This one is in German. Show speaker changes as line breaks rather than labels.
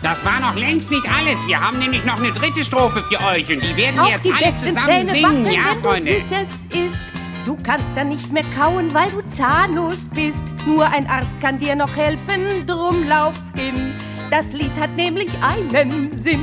Das war noch längst nicht alles. Wir haben nämlich noch eine dritte Strophe für euch und die werden wir
auch
jetzt
die
alle
besten
zusammen
Zähne
singen.
wackeln,
Ja,
wenn
Freunde.
du Süßes isst. Du kannst dann nicht mehr kauen, weil du zahnlos bist. Nur ein Arzt kann dir noch helfen, drum lauf hin. Das Lied hat nämlich einen Sinn.